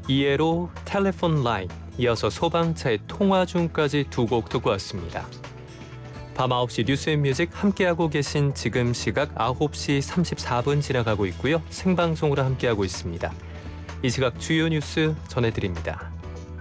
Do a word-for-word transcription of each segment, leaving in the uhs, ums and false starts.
이에로 텔레폰 라인, 이어서 소방차의 통화 중까지 두 곡 듣고 왔습니다. 밤 아홉 시 뉴스앤뮤직 함께하고 계신 지금 시각 아홉 시 삼십사 분 지나가고 있고요. 생방송으로 함께하고 있습니다. 이 시각 주요 뉴스 전해드립니다.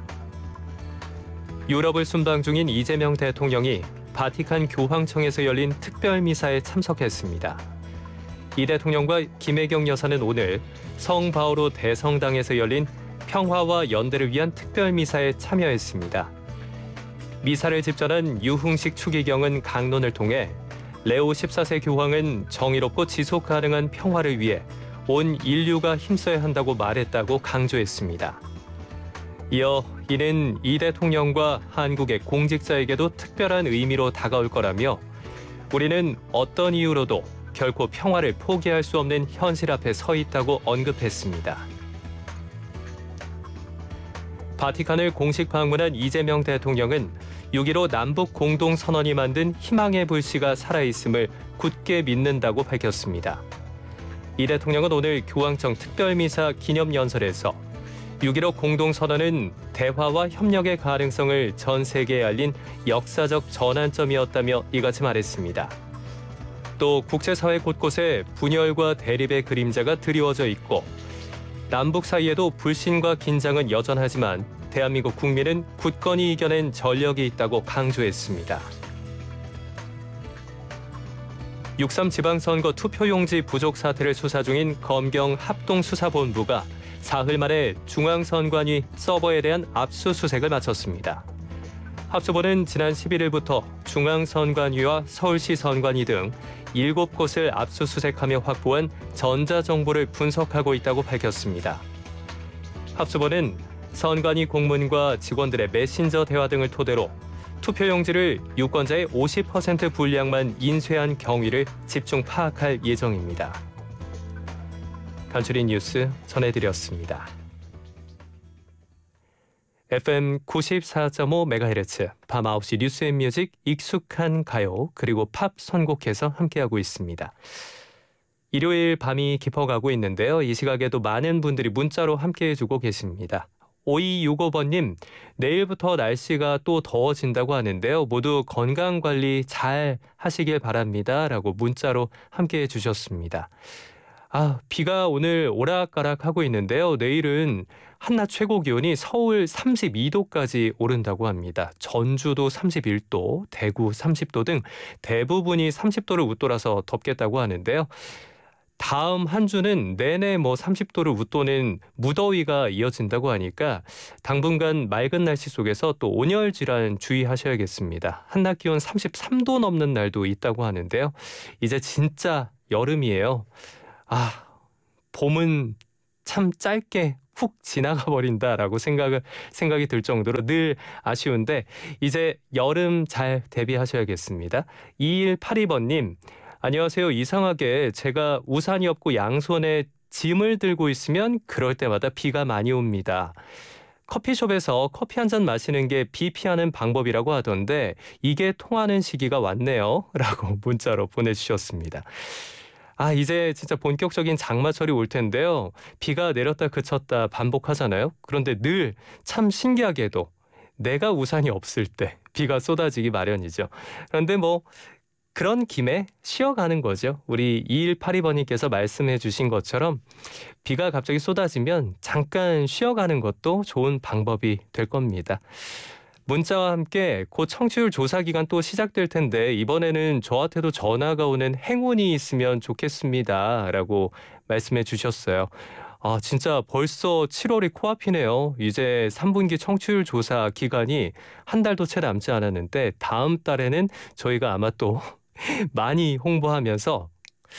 유럽을 순방 중인 이재명 대통령이 바티칸 교황청에서 열린 특별미사에 참석했습니다. 이 대통령과 김혜경 여사는 오늘 성 바오로 대성당에서 열린 평화와 연대를 위한 특별미사에 참여했습니다. 미사를 집전한 유흥식 추기경은 강론을 통해 레오 십사 세 교황은 정의롭고 지속 가능한 평화를 위해 온 인류가 힘써야 한다고 말했다고 강조했습니다. 이어 이는 이 대통령과 한국의 공직자에게도 특별한 의미로 다가올 거라며 우리는 어떤 이유로도 결코 평화를 포기할 수 없는 현실 앞에 서 있다고 언급했습니다. 바티칸을 공식 방문한 이재명 대통령은 육 일오 남북 공동선언이 만든 희망의 불씨가 살아있음을 굳게 믿는다고 밝혔습니다. 이 대통령은 오늘 교황청 특별미사 기념연설에서 육 일오 공동선언은 대화와 협력의 가능성을 전 세계에 알린 역사적 전환점이었다며 이같이 말했습니다. 또 국제사회 곳곳에 분열과 대립의 그림자가 드리워져 있고 남북 사이에도 불신과 긴장은 여전하지만 대한민국 국민은 굳건히 이겨낸 전력이 있다고 강조했습니다. 육삼 지방선거 투표용지 부족 사태를 수사 중인 검경 합동수사본부가 사흘 만에 중앙선관위 서버에 대한 압수수색을 마쳤습니다. 합수본은 지난 십일 일부터 중앙선관위와 서울시 선관위 등 일곱 곳을 압수수색하며 확보한 전자정보를 분석하고 있다고 밝혔습니다. 합수본은 선관위 공문과 직원들의 메신저 대화 등을 토대로 투표용지를 유권자의 오십 퍼센트 분량만 인쇄한 경위를 집중 파악할 예정입니다. 간추린 뉴스 전해드렸습니다. 에프엠 구십사 점 오 메가헤르츠 밤 아홉 시 뉴스앤뮤직 익숙한 가요 그리고 팝 선곡해서 함께하고 있습니다. 일요일 밤이 깊어가고 있는데요. 이 시각에도 많은 분들이 문자로 함께해주고 계십니다. 오이육오 번님, 내일부터 날씨가 또 더워진다고 하는데요. 모두 건강관리 잘 하시길 바랍니다. 라고 문자로 함께해 주셨습니다. 아, 비가 오늘 오락가락하고 있는데요. 내일은 한낮 최고 기온이 서울 삼십이 도까지 오른다고 합니다. 전주도 삼십일 도, 대구 삼십 도 등 대부분이 삼십 도를 웃돌아서 덥겠다고 하는데요. 다음 한 주는 내내 뭐 삼십 도를 웃도는 무더위가 이어진다고 하니까 당분간 맑은 날씨 속에서 또 온열 질환 주의하셔야겠습니다. 한낮 기온 삼십삼 도 넘는 날도 있다고 하는데요. 이제 진짜 여름이에요. 아, 봄은 참 짧게 훅 지나가 버린다라고 생각을, 생각이 들 정도로 늘 아쉬운데 이제 여름 잘 대비하셔야겠습니다. 이일팔이 번님, 안녕하세요. 이상하게 제가 우산이 없고 양손에 짐을 들고 있으면 그럴 때마다 비가 많이 옵니다. 커피숍에서 커피 한 잔 마시는 게 비 피하는 방법이라고 하던데 이게 통하는 시기가 왔네요. 라고 문자로 보내주셨습니다. 아, 이제 진짜 본격적인 장마철이 올 텐데요. 비가 내렸다 그쳤다 반복하잖아요. 그런데 늘 참 신기하게도 내가 우산이 없을 때 비가 쏟아지기 마련이죠. 그런데 뭐 그런 김에 쉬어가는 거죠. 우리 이일팔이 번님께서 말씀해 주신 것처럼 비가 갑자기 쏟아지면 잠깐 쉬어가는 것도 좋은 방법이 될 겁니다. 문자와 함께 곧 청취율 조사 기간 또 시작될 텐데 이번에는 저한테도 전화가 오는 행운이 있으면 좋겠습니다. 라고 말씀해 주셨어요. 아, 진짜 벌써 칠월이 코앞이네요. 이제 삼 분기 청취율 조사 기간이 한 달도 채 남지 않았는데 다음 달에는 저희가 아마 또 많이 홍보하면서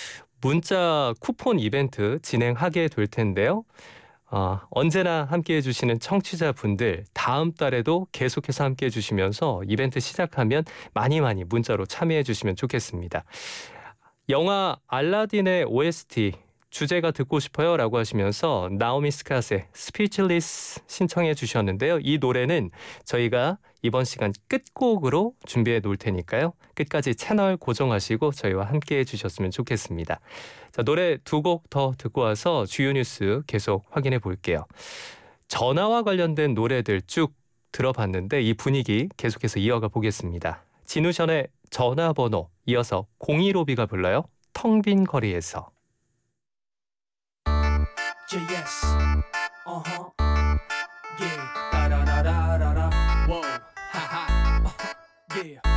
문자 쿠폰 이벤트 진행하게 될 텐데요. 어, 언제나 함께해 주시는 청취자분들 다음 달에도 계속해서 함께해 주시면서 이벤트 시작하면 많이 많이 문자로 참여해 주시면 좋겠습니다. 영화 알라딘의 오에스티 주제가 듣고 싶어요 라고 하시면서 나오미 스캇의 스피치리스 신청해 주셨는데요. 이 노래는 저희가 이번 시간 끝곡으로 준비해 놓을 테니까요. 끝까지 채널 고정하시고 저희와 함께해 주셨으면 좋겠습니다. 자, 노래 두 곡 더 듣고 와서 주요 뉴스 계속 확인해 볼게요. 전화와 관련된 노래들 쭉 들어봤는데 이 분위기 계속해서 이어가 보겠습니다. 진우션의 전화번호, 이어서 공일오비가 불러요. 텅 빈 거리에서. 제이에스 어허 예 따라라라라라 워우 하하 어허 예